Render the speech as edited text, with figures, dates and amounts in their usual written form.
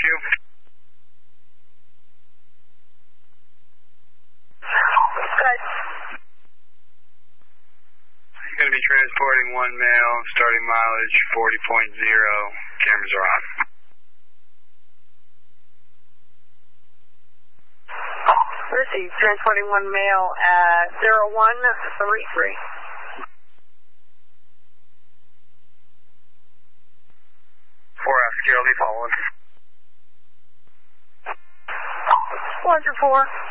you. Good. You're going to be transporting one male, starting mileage 40.0. Cameras are on. Receive, transporting one male at 0133. 4 Oscar, I'll be following. 404.